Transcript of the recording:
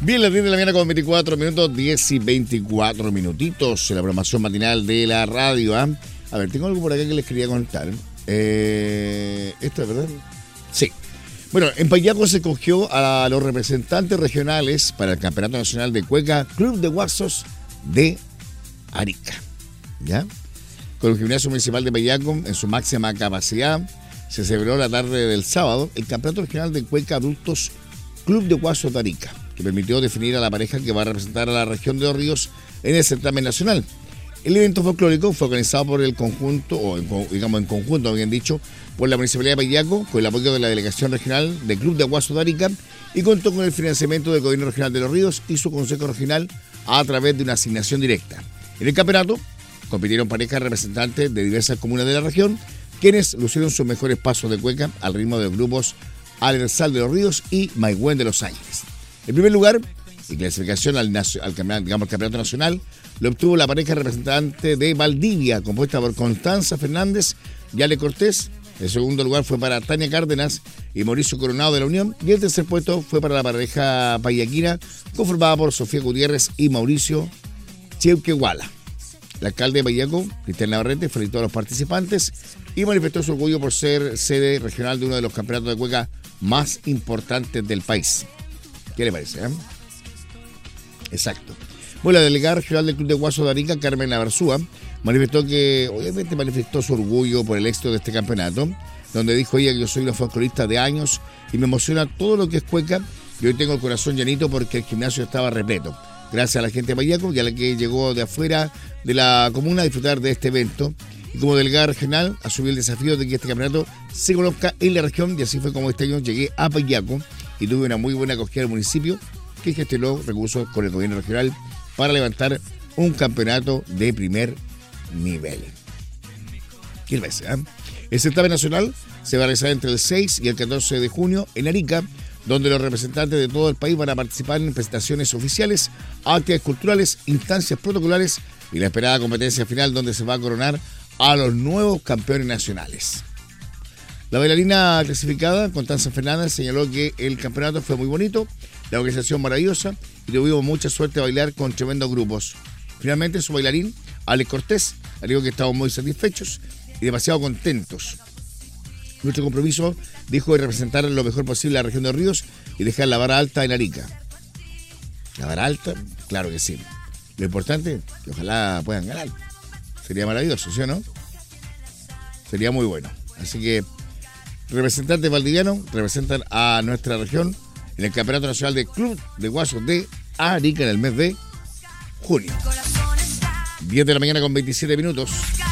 Bien, las 10 de la mañana con 24 minutos, 10 y 24 minutitos en la programación matinal de la radio. A ver, tengo algo por acá que les quería contar. ¿Esto es verdad? Sí. Bueno, en Payaco se escogió a los representantes regionales para el Campeonato Nacional de Cueca Club de Guasos de Arica. ¿Ya? Con el Gimnasio Municipal de Payaco en su máxima capacidad, se celebró la tarde del sábado el Campeonato Regional de Cueca Adultos Club de Guasos de Arica, que permitió definir a la pareja que va a representar a la región de Los Ríos en el certamen nacional. El evento folclórico fue organizado por el conjunto, o en conjunto, bien dicho, por la Municipalidad de Payaco, con el apoyo de la Delegación Regional del Club de Guasos de Arica, y contó con el financiamiento del Gobierno Regional de Los Ríos y su Consejo Regional a través de una asignación directa. En el campeonato compitieron parejas representantes de diversas comunas de la región, quienes lucieron sus mejores pasos de cueca al ritmo de los grupos Alersal de Los Ríos y Maigüen de Los Ángeles. En primer lugar, y clasificación al campeonato nacional, lo obtuvo la pareja representante de Valdivia, compuesta por Constanza Fernández y Ale Cortés. El segundo lugar fue para Tania Cárdenas y Mauricio Coronado de la Unión, y el tercer puesto fue para la pareja payaquina, conformada por Sofía Gutiérrez y Mauricio Cheuquehuala. El alcalde de Payaco, Cristian Navarrete, felicitó a los participantes y manifestó su orgullo por ser sede regional de uno de los campeonatos de cueca más importantes del país. ¿Qué le parece? Exacto. Bueno, la delegada regional del Club de Guasos de Arica, Carmen Avarzúa, manifestó su orgullo por el éxito de este campeonato, donde dijo ella que yo soy una folclorista de años y me emociona todo lo que es cueca, y hoy tengo el corazón llenito porque el gimnasio estaba repleto. Gracias a la gente de Payaco y a la que llegó de afuera de la comuna a disfrutar de este evento. Y como delegada regional, asumió el desafío de que este campeonato se conozca en la región, y así fue como este año llegué a Payaco y tuve una muy buena acogida del municipio, que gestionó recursos con el gobierno regional para levantar un campeonato de primer nivel. ¿Qué les parece? El certamen nacional se va a realizar entre el 6 y el 14 de junio en Arica, donde los representantes de todo el país van a participar en presentaciones oficiales, actividades culturales, instancias protocolares y la esperada competencia final, donde se va a coronar a los nuevos campeones nacionales. La bailarina clasificada, Constanza Fernández, señaló que el campeonato fue muy bonito, la organización maravillosa y tuvimos mucha suerte de bailar con tremendos grupos. Finalmente, su bailarín, Alex Cortés, dijo que estamos muy satisfechos y demasiado contentos. Nuestro compromiso, dijo, es representar lo mejor posible a la región de Los Ríos y dejar la vara alta en Arica. ¿La vara alta? Claro que sí. Lo importante, que ojalá puedan ganar. Sería maravilloso, ¿sí o no? Sería muy bueno. Así que representantes valdivianos representan a nuestra región en el Campeonato Nacional de Club de Guasos de Arica en el mes de junio. 10 de la mañana con 27 minutos.